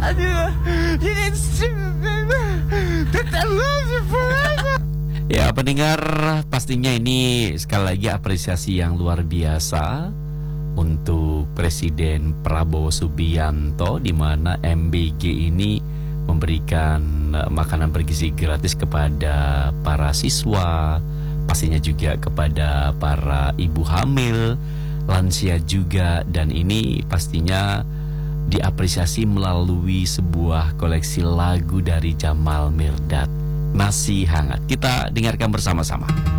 Aduh, you didn't see me, baby. That I love you forever. Ya pendengar, pastinya ini sekali lagi apresiasi yang luar biasa untuk Presiden Prabowo Subianto, di mana MBG ini memberikan makanan bergizi gratis kepada para siswa, pastinya juga kepada para ibu hamil, lansia juga, dan ini pastinya diapresiasi melalui sebuah koleksi lagu dari Jamal Mirdad, Masih Hangat. Kita dengarkan bersama-sama.